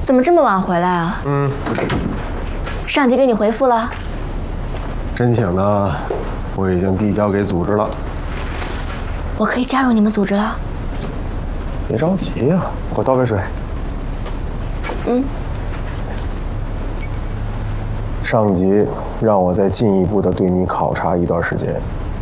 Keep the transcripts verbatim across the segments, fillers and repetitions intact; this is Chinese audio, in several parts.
怎么这么晚回来啊？ 嗯。 上级给你回复了？ 申请呢，我已经递交给组织了。 我可以加入你们组织了？ 别着急呀、啊，给我倒杯水。 嗯。 上级让我再进一步的对你考察一段时间。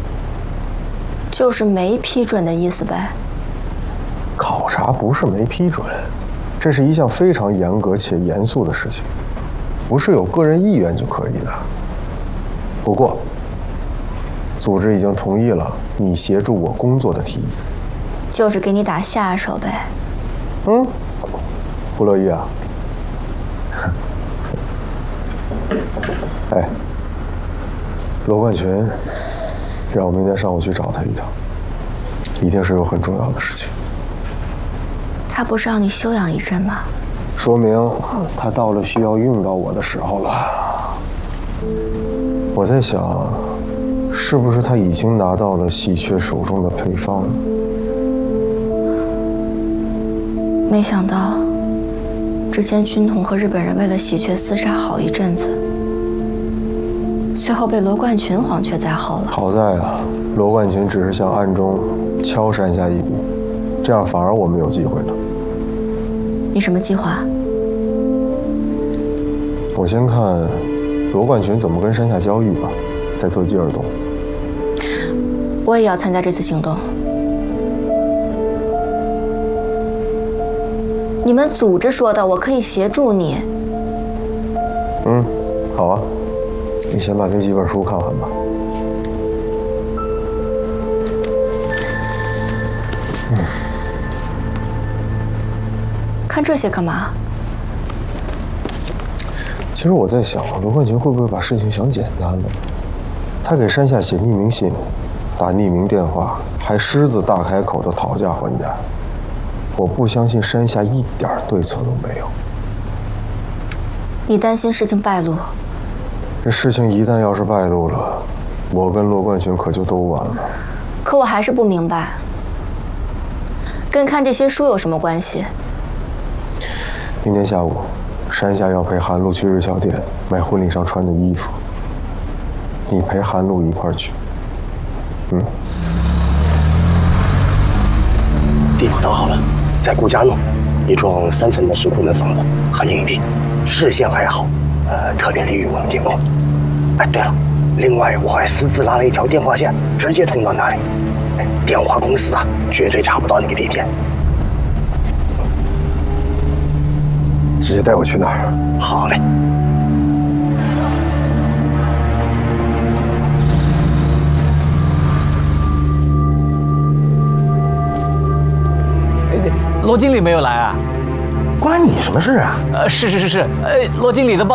就是没批准的意思呗。 考察不是没批准，这是一项非常严格且严肃的事情，不是有个人意愿就可以的。不过，组织已经同意了你协助我工作的提议， 就是给你打下手呗。 嗯，不乐意啊？哎，罗冠群让我明天上午去找他一趟，一定是有很重要的事情。 他不是让你休养一阵吗？ 说明他到了需要用到我的时候了。我在想，是不是他已经拿到了喜鹊手中的配方？ 没想到，之前军统和日本人为了喜鹊厮杀好一阵子，最后被罗冠群黄雀在后了。 好在啊，罗冠群只是想暗中敲山下一笔，这样反而我们有机会了。 你什么计划？ 我先看罗冠群怎么跟山下交易吧，再择机而动。 我也要参加这次行动。你们组织说的，我可以协助你。 嗯，好啊，你先把那几本书看完吧。嗯， 看这些干嘛？ 其实我在想，罗冠群会不会把事情想简单了？他给山下写匿名信，打匿名电话，还狮子大开口的讨价还价。我不相信山下一点对策都没有。 你担心事情败露？ 这事情一旦要是败露了，我跟罗冠群可就都完了。 可我还是不明白，跟看这些书有什么关系？ 明天下午，山下要陪韩露去日销店买婚礼上穿的衣服，你陪韩露一块儿去。嗯。 地方找好了，在顾家弄，一幢三层的石库门房子，很隐蔽，视线还好，呃，特别利于我们监控。哎，对了，另外我还私自拉了一条电话线，直接通到那里。哎，电话公司啊，绝对查不到那个地点。 直接带我去那儿。 好嘞。 罗经理没有来啊？ 关你什么事啊？ 呃，是是是是，呃，罗经理的报。